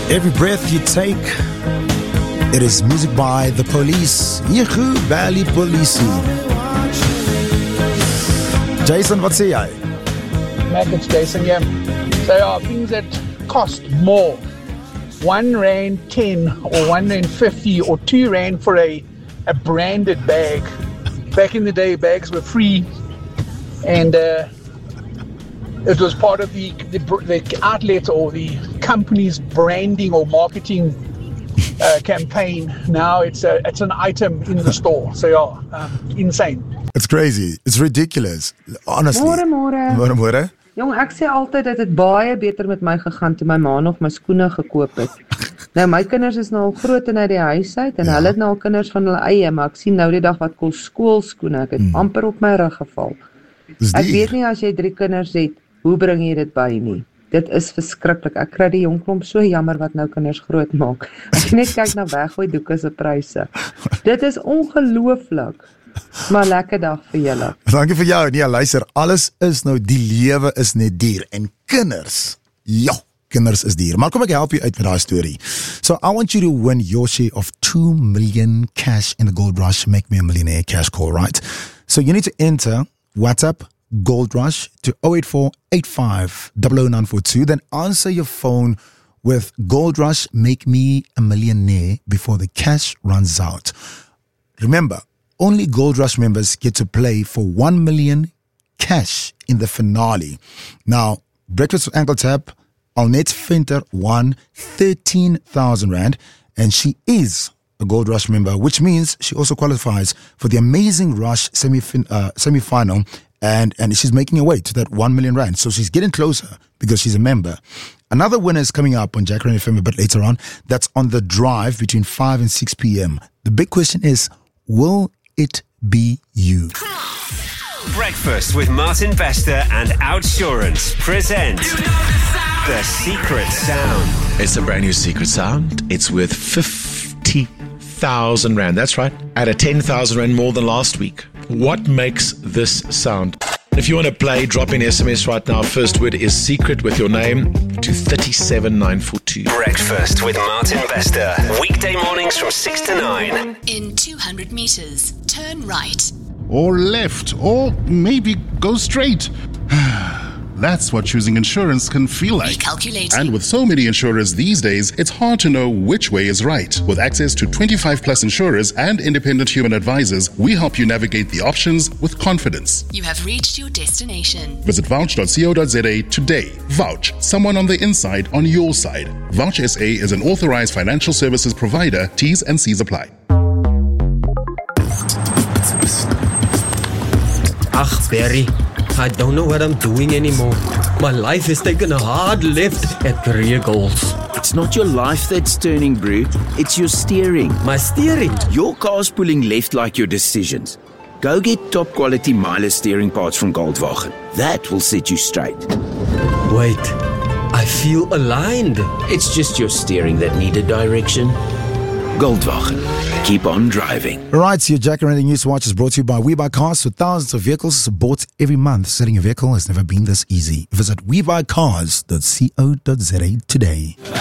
Every breath you take, it is music by The Police. Yihu Valley Police. Jason, wat sê jy? Mac, it's Jason here. There are things that cost more. R1.10 or R1.50 or R2 for a branded bag. Back in the day, bags were free, and it was part of the outlet or the company's branding or marketing campaign. Now it's an item in the store. So yeah, insane. It's crazy. It's ridiculous. Honestly. Môre. Jong, ek sê altyd dat dit baie beter met my gegaan toe my ma nog my skoene gekoop het. Nou my kinders is nou al groot en uit die huis uit en hulle het nou al kinders van hulle eie, maar ek sien nou die dag wat kos skoolskoene. Ek het amper op my rug geval. Ek weet nie as jy 3 kinders het, hoe bring jy dit by nie? Dit is verskriklik. Ek kry die jong klomp so jammer wat nou kinders groot maak. As jy net kyk na weggooi doeke se pryse. Dit is ongelooflik. Maar lekker dag vir julle. Dankie vir jou. Nee, luister, alles is nou, die lewe is net duur. En kinders, kinders is duur. Maar kom ek help you uit met daai story. So I want you to win your share of 2 million cash in the Gold Rush Make Me a Millionaire cash call, right? So you need to enter WhatsApp Gold Rush to 08485000942. Then answer your phone with Gold Rush Make Me a Millionaire before the cash runs out. Remember, only Gold Rush members get to play for 1 million cash in the finale. Now, Breakfast with Uncle Tap, Alnet Finter won 13,000 Rand, and she is a Gold Rush member, which means she also qualifies for the Amazing Rush semi-final, and she's making her way to that 1 million Rand. So she's getting closer because she's a member. Another winner is coming up on Jack Ryan FM a bit later on. That's on the drive between 5 and 6 p.m. The big question is, will it be you? Breakfast with Martin Bester and Outsurance present The Secret Sound. It's a brand new secret sound. It's worth 50,000 Rand. That's right. At a 10,000 Rand more than last week. What makes this sound? If you want to play, drop in SMS right now. First word is secret with your name to 37942. Breakfast with Martin Bester. Weekday mornings from 6 to 9. In 200 meters, turn right. Or left, or maybe go straight. That's what choosing insurance can feel like. Recalculating. And with so many insurers these days, it's hard to know which way is right. With access to 25 plus insurers and independent human advisors, we help you navigate the options with confidence. You have reached your destination. Visit vouch.co.za today. Vouch, someone on the inside on your side. Vouch SA is an authorized financial services provider. T's and C's apply. Ach, Barry, I don't know what I'm doing anymore. My life has taken a hard left at career goals. It's not your life that's turning, bro. It's your steering. My steering? Your car's pulling left like your decisions. Go get top quality Miele steering parts from Goldwagen. That will set you straight. Wait, I feel aligned. It's just your steering that needed direction. Goldwagen. Keep on driving. Right, so your Jack and Randy News Watch is brought to you by WeBuyCars. With thousands of vehicles bought every month, selling a vehicle has never been this easy. Visit WeBuyCars.co.za today.